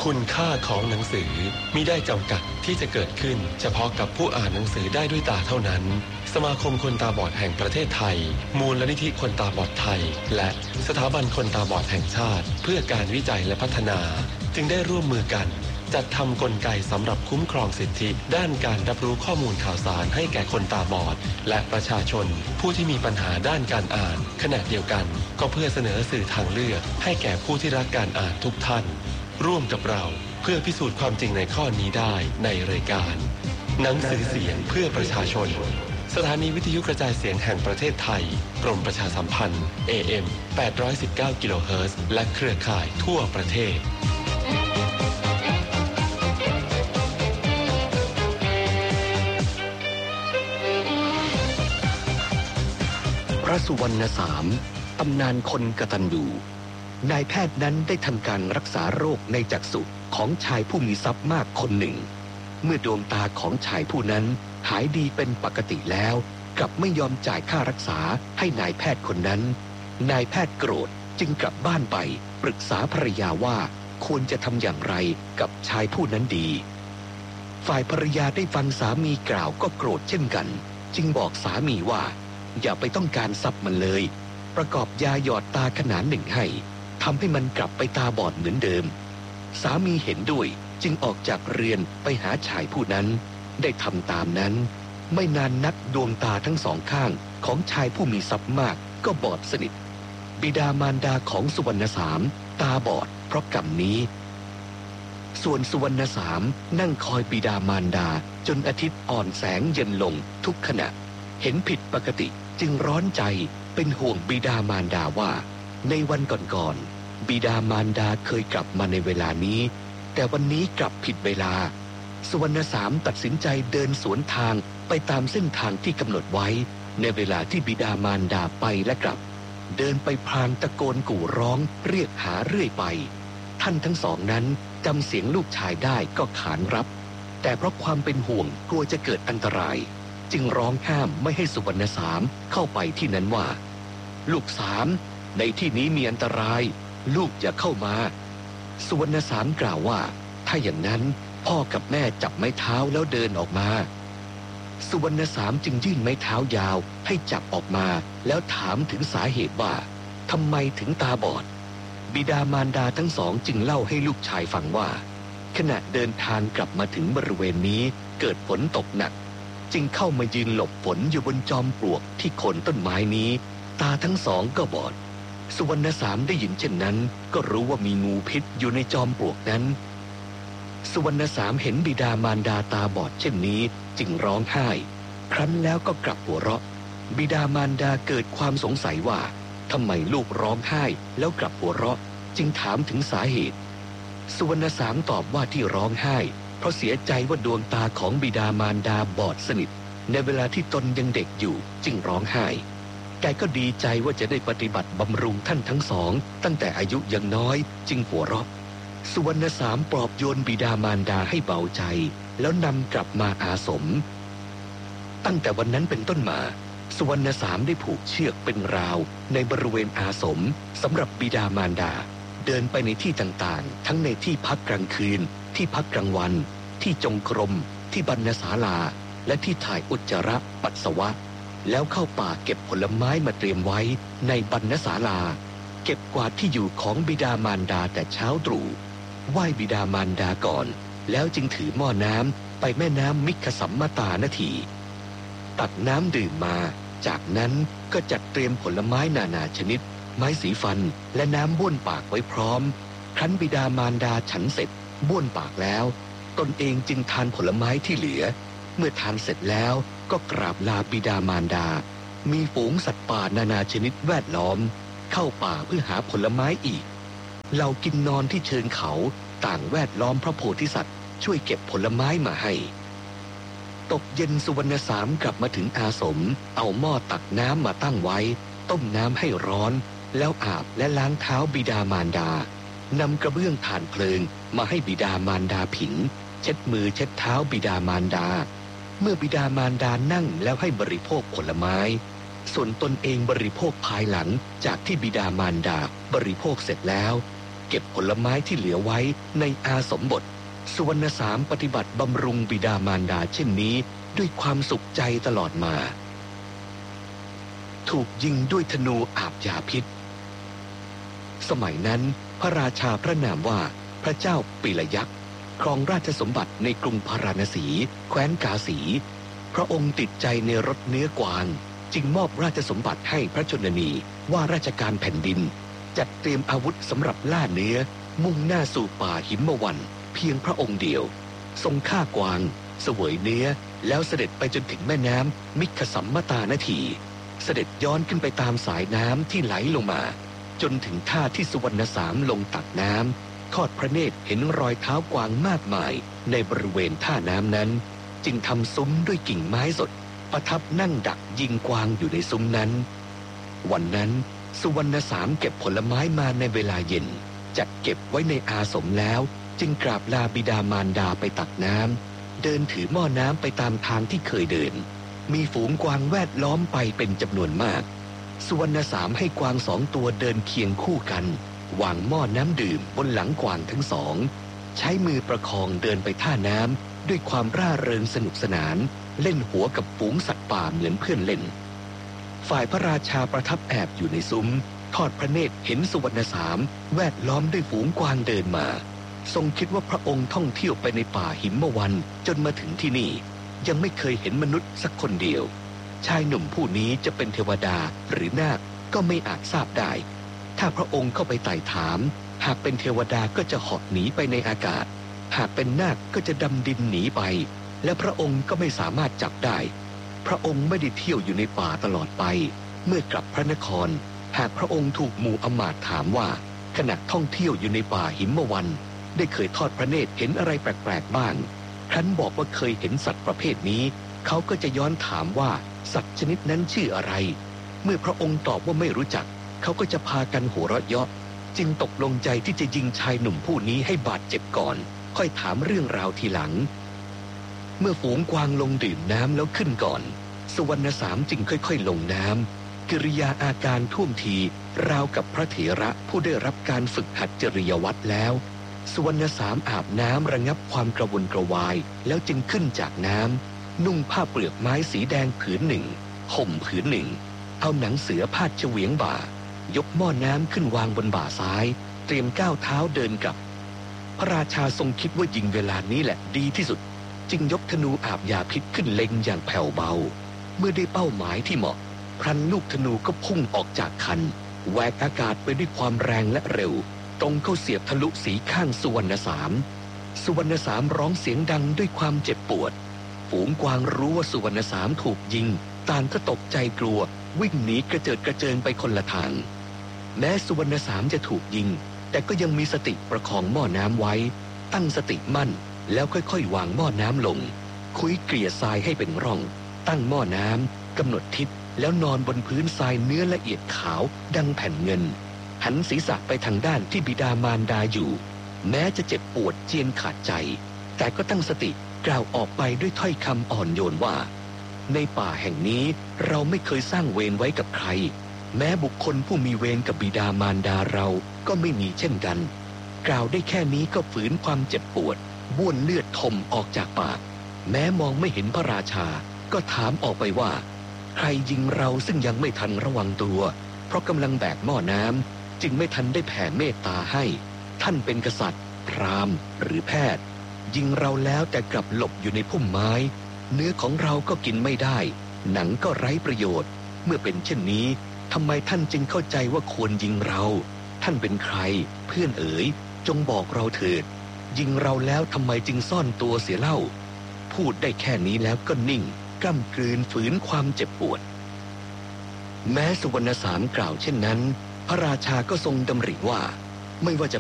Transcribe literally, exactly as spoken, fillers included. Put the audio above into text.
คุณค่าของหนังสือมิได้จำกัดที่จะเกิดขึ้นเฉพาะกับผู้อ่านหนังสือได้ด้วยตาเท่านั้นสมาคมคนตาบอดแห่งประเทศไทยมูลนิธิคนตาบอดไทยและสถาบันคนตาบอดแห่งชาติเพื่อการวิจัยและพัฒนาจึงได้ร่วมมือกันจัดทำกลไกสำหรับคุ้มครองสิทธิด้านการรับรู้ข้อมูลข่าวสารให้แก่คนตาบอดและประชาชนผู้ที่มีปัญหาด้านการอ่านขณะเดียวกันก็เพื่อเสนอสื่อทางเลือกให้แก่ผู้ที่รักการอ่านทุกท่านร่วมกับเราเพื่อพิสูจน์ความจริงในข้อนี้ได้ในรายการหนังสือเสียงเพื่อประชาชนสถานีวิทยุกระจายเสียงแห่งประเทศไทยกรมประชาสัมพันธ์ เอ เอ็ม แปดร้อยสิบเก้า กิโลเฮิรตซ์และเครือข่ายทั่วประเทศพระสุวรรณสามตำนานคนกตัญญูนายแพทย์นั้นได้ทำการรักษาโรคในจักษุของชายผู้มีทรัพย์มากคนหนึ่งเมื่อดวงตาของชายผู้นั้นหายดีเป็นปกติแล้วกลับไม่ยอมจ่ายค่ารักษาให้นายแพทย์คนนั้นนายแพทย์โกรธจึงกลับบ้านไปปรึกษาภรรยาว่าควรจะทำอย่างไรกับชายผู้นั้นดีฝ่ายภรรยาได้ฟังสามีกล่าวก็โกรธเช่นกันจึงบอกสามีว่าอย่าไปต้องการทรัพย์มันเลยประกอบยาหยอดตาขนาดหนึ่งให้ทำให้มันกลับไปตาบอดเหมือนเดิมสามีเห็นด้วยจึงออกจากเรือนไปหาชายผู้นั้นได้ทำตามนั้นไม่นานนักดวงตาทั้งสองข้างของชายผู้มีทรัพย์มากก็บอดสนิทบิดามารดาของสุวรรณสามตาบอดเพราะกรรมนี้ส่วนสุวรรณสามนั่งคอยบิดามารดาจนอาทิตย์อ่อนแสงเย็นลงทุกขณะเห็นผิดปกติจึงร้อนใจเป็นห่วงบิดามารดาว่าในวันก่อนๆบิดามารดาเคยกลับมาในเวลานี้แต่วันนี้กลับผิดเวลาสุวรรณสามตัดสินใจเดินสวนทางไปตามเส้นทางที่กำหนดไว้ในเวลาที่บิดามารดาไปและกลับเดินไปพลางตะโกนกู่ร้องเรียกหาเรื่อยไปท่านทั้งสองนั้นจำเสียงลูกชายได้ก็ขานรับแต่เพราะความเป็นห่วงกลัวจะเกิดอันตรายจึงร้องห้ามไม่ให้สุวรรณสามเข้าไปที่นั้นว่าลูกสามในที่นี้มีอันตรายลูกอย่าเข้ามาสุวรรณสามกล่าวว่าถ้าอย่างนั้นพ่อกับแม่จับไม้เท้าแล้วเดินออกมาสุวรรณสามจึงยื่นไม้เท้ายาวให้จับออกมาแล้วถามถึงสาเหตุว่าทำไมถึงตาบอดบิดามารดาทั้งสองจึงเล่าให้ลูกชายฟังว่าขณะเดินทางกลับมาถึงบริเวณนี้เกิดฝนตกหนักจึงเข้ามายืนหลบฝนอยู่บนจอมปลวกที่โคนต้นไม้นี้ตาทั้งสองก็บอดสุวรรณสามได้ยินเช่นนั้นก็รู้ว่ามีงูพิษอยู่ในจอมปลวกนั้นสุวรรณสามเห็นบิดามารดาตาบอดเช่นนี้จึงร้องไห้ครั้นแล้วก็กลับหัวเราะบิดามารดาเกิดความสงสัยว่าทำไมลูกร้องไห้แล้วกลับหัวเราะจึงถามถึงสาเหตุสุวรรณสามตอบว่าที่ร้องไห้เพราะเสียใจว่าดวงตาของบิดามารดาบอดสนิทในเวลาที่ตนยังเด็กอยู่จึงร้องไห้แกก็ดีใจว่าจะได้ปฏิบัติบำรุงท่านทั้งสองตั้งแต่อายุยังน้อยจึงหัวเราะสุวรรณสามปลอบโยนบิดามารดาให้เบาใจแล้วนำกลับมาอาสมตั้งแต่วันนั้นเป็นต้นมาสุวรรณสามได้ผูกเชือกเป็นราวในบริเวณอาสมสำหรับบิดามารดาเดินไปในที่ต่างๆทั้งในที่พักกลางคืนที่พักกลางวันที่จงกรมที่บรรณศาลาและที่ถ่ายอุจจาระปัสสาวะแล้วเข้าป่าเก็บผลไม้มาเตรียมไว้ในบรรณศาลาเก็บกวาดที่อยู่ของบิดามารดาแต่เช้าตรู่ไหว้บิดามารดาก่อนแล้วจึงถือหม้อน้ำไปแม่น้ำมิคสัมมาตานาทีตักน้ำดื่มมาจากนั้นก็จัดเตรียมผลไม้นานาชนิดไม้สีฟันและน้ำบ้วนปากไว้พร้อมครั้นบิดามารดาฉันเสร็จบ้วนปากแล้วตนเองจึงทานผลไม้ที่เหลือเมื่อทานเสร็จแล้วก็กราบลาบิดามารดามีฝูงสัตว์ป่านานาชนิดแวดล้อมเข้าป่าเพื่อหาผลไม้อีกเหล่ากินนอนที่เชิงเขาต่างแวดล้อมพระโพธิสัตว์ช่วยเก็บผลไม้มาให้ตกเย็นสุวรรณสามกลับมาถึงอาสมเอาหม้อตักน้ำมาตั้งไว้ต้มน้ำให้ร้อนแล้วอาบและล้างเท้าบิดามารดานำกระเบื้องถ่านเพลิงมาให้บิดามารดาผิงเช็ดมือเช็ดเท้าบิดามารดาเมื่อบิดามารดานั่งแล้วให้บริโภคผลไม้ส่วนตนเองบริโภคภายหลังจากที่บิดามารดาบริโภคเสร็จแล้วเก็บผลไม้ที่เหลือไว้ในอาสมบทสุวรรณสามปฏิบัติบำรุงบิดามารดาเช่นนี้ด้วยความสุขใจตลอดมาถูกยิงด้วยธนูอาบยาพิษสมัยนั้นพระราชาพระนามว่าพระเจ้าปิลยักษ์ครองราชสมบัติในกรุงพาราณสีแคว้นกาสีพระองค์ติดใจในรสเนื้อกวางจึงมอบราชสมบัติให้พระชนนีว่าราชการแผ่นดินจัดเตรียมอาวุธสำหรับล่าเนื้อมุ่งหน้าสู่ป่าหิมวันเพียงพระองค์เดียวทรงฆ่ากวางเสวยเนื้อแล้วเสด็จไปจนถึงแม่น้ำมิคสัมมตานาทีเสด็จย้อนขึ้นไปตามสายน้ำที่ไหลลงมาจนถึงท่าที่สุวรรณสามลงตักน้ำทอดพระเนตรเห็นรอยเท้ากวางมากมายในบริเวณท่าน้ำนั้นจึงทำซุ้มด้วยกิ่งไม้สดประทับนั่งดักยิงกวางอยู่ในซุ้มนั้นวันนั้นสุวรรณสามเก็บผลไม้มาในเวลาเย็นจัดเก็บไว้ในอาสมแล้วจึงกราบลาบิดามารดาไปตักน้ำเดินถือหม้อน้ำไปตามทางที่เคยเดินมีฝูงกวางแวดล้อมไปเป็นจำนวนมากสุวรรณสามให้กวางสองตัวเดินเคียงคู่กันวางหม้อน้ำดื่มบนหลังกวางทั้งสองใช้มือประคองเดินไปท่าน้ำด้วยความร่าเริงสนุกสนานเล่นหัวกับฝูงสัตว์ป่าเหมือนเพื่อนเล่นฝ่ายพระราชาประทับแอบอยู่ในซุ้มทอดพระเนตรเห็นสุวรรณสามแวดล้อมด้วยฝูงกวางเดินมาทรงคิดว่าพระองค์ท่องเที่ยวไปในป่าหิมวันจนมาถึงที่นี่ยังไม่เคยเห็นมนุษย์สักคนเดียวชายหนุ่มผู้นี้จะเป็นเทวดาหรือนาคก็ไม่อาจทราบได้ถ้าพระองค์เข้าไปไต่ถามหากเป็นเทวดาก็จะเหาะหนีไปในอากาศหากเป็นนาคก็จะดำดินหนีไปและพระองค์ก็ไม่สามารถจับได้พระองค์ไม่ได้เที่ยวอยู่ในป่าตลอดไปเมื่อกลับพระนครหากพระองค์ถูกหมู่อมาตย์ถามว่าขณะท่องเที่ยวอยู่ในป่าหิมวันได้เคยทอดพระเนตรเห็นอะไรแปลกๆบ้างครั้นบอกว่าเคยเห็นสัตว์ประเภทนี้เขาก็จะย้อนถามว่าสัตว์ชนิดนั้นชื่ออะไรเมื่อพระองค์ตอบว่าไม่รู้จักเขาก็จะพากันหัวเราะเยาะจึงตกลงใจที่จะยิงชายหนุ่มผู้นี้ให้บาดเจ็บก่อนค่อยถามเรื่องราวทีหลังเมื่อฝูงกวางลงดื่มน้ำแล้วขึ้นก่อนสุวรรณสามจึงค่อยๆลงน้ำกิริยาอาการท่วมทีราวกับพระเถระผู้ได้รับการฝึกหัดจริยวัตรแล้วสุวรรณสามอาบน้ำระงับความกระวนกระวายแล้วจึงขึ้นจากน้ำนุ่งผ้าเปลือกไม้สีแดงผืนหนึ่งห่มผืนหนึ่งเอาหนังเสือพาดเฉวียงบ่ายกหม้อน้ำขึ้นวางบนบ่าซ้ายเตรียมก้าวเท้าเดินกลับพระราชาทรงคิดว่ายิงเวลานี้แหละดีที่สุดจึงยกธนูอาบยาพิษขึ้นเล็งอย่างแผ่วเบาเมื่อได้เป้าหมายที่เหมาะพลันลูกธนูก็พุ่งออกจากคันแหวกอากาศไปด้วยความแรงและเร็วตรงเข้าเสียบทะลุสีข้างสุวรรณสามสุวรรณสามร้องเสียงดังด้วยความเจ็บปวดฝูงกวางรู้ว่าสุวรรณสามถูกยิงต่างก็ตกใจกลัววิ่งหนีกระเจิดกระเจิงไปคนละทางแม้สุวรรณสามจะถูกยิงแต่ก็ยังมีสติประคองหม้อน้ำไว้ตั้งสติมั่นแล้วค่อยๆวางหม้อน้ำลงคุ้ยเกลี่ยทรายให้เป็นร่องตั้งหม้อน้ำกำหนดทิศแล้วนอนบนพื้นทรายเนื้อละเอียดขาวดังแผ่นเงินหันศีรษะไปทางด้านที่บิดามารดาอยู่แม้จะเจ็บปวดเจียนขาดใจแต่ก็ตั้งสติกล่าวออกไปด้วยถ้อยคำอ่อนโยนว่าในป่าแห่งนี้เราไม่เคยสร้างเวรไว้กับใครแม้บุคคลผู้มีเวรกับบิดามารดาเราก็ไม่มีเช่นกันกล่าวได้แค่นี้ก็ฝืนความเจ็บปวดบ้วนเลือดทมออกจากปากแม้มองไม่เห็นพระราชาก็ถามออกไปว่าใครยิงเราซึ่งยังไม่ทันระวังตัวเพราะกำลังแบกหม้อน้ำจึงไม่ทันได้แผ่เมตตาให้ท่านเป็นกษัตริย์พราหมณ์หรือแพทย์ยิงเราแล้วแต่กลับหลบอยู่ในพุ่มไม้เนื้อของเราก็กินไม่ได้หนังก็ไร้ประโยชน์เมื่อเป็นเช่นนี้ทำไมท่านจึงเข้าใจว่าควรยิงเราท่านเป็นใครเพื่อนเอ๋ยจงบอกเราเถิดยิงเราแล้วทำไมจึงซ่อนตัวเสียเล่าพูดได้แค่นี้แล้วก็นิ่งกล้ำกลืนฝืนความเจ็บปวดแม้สุวรรณสามกล่าวเช่นนั้นพระราชาก็ทรงดำริว่าไม่ว่าจะ